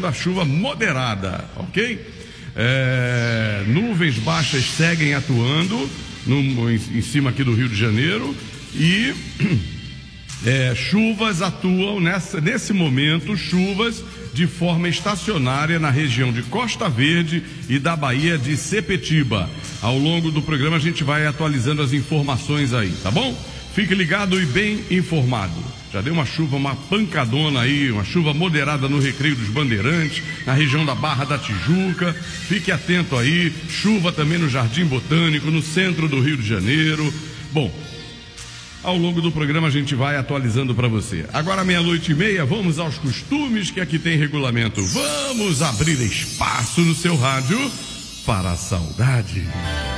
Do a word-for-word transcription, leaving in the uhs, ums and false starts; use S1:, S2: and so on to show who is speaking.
S1: a chuva moderada, ok? É, nuvens baixas seguem atuando no, em, em cima aqui do Rio de Janeiro e é, chuvas atuam nessa, nesse momento, chuvas de forma estacionária na região de Costa Verde e da Baía de Sepetiba. Ao longo do programa a gente vai atualizando as informações aí, tá bom? Fique ligado e bem informado. Já deu uma chuva, uma pancadona aí, uma chuva moderada no Recreio dos Bandeirantes, na região da Barra da Tijuca. Fique atento aí, chuva também no Jardim Botânico, no centro do Rio de Janeiro. Bom, ao longo do programa a gente vai atualizando para você. Agora meia-noite e meia, vamos aos costumes que aqui tem regulamento. Vamos abrir espaço no seu rádio para a saudade.